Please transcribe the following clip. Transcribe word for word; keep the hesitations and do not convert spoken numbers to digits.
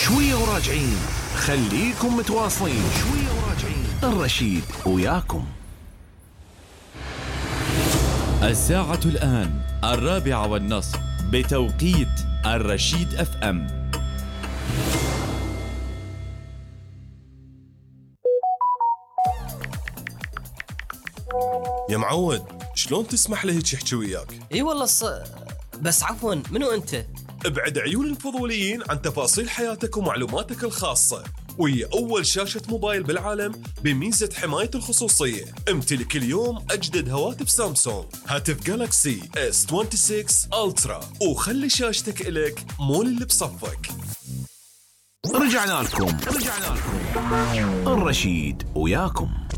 شوية وراجعين، خليكم متواصلين. شوية وراجعين، الرشيد وياكم. الساعة الآن الرابعة والنصف بتوقيت الرشيد اف ام. يا معود، شلون تسمح له هيك يحكي وياك؟ اي والله ص... بس عفوا، منو انت؟ ابعد عيون الفضوليين عن تفاصيل حياتك ومعلوماتك الخاصة، وهي أول شاشة موبايل بالعالم بميزة حماية الخصوصية. امتلك اليوم أجدد هواتف سامسونج، هاتف جالاكسي اس ستة وعشرين ألترا، وخلي شاشتك إلك مو اللي بصفك. رجعنا لكم رجعنا لكم الرشيد وياكم.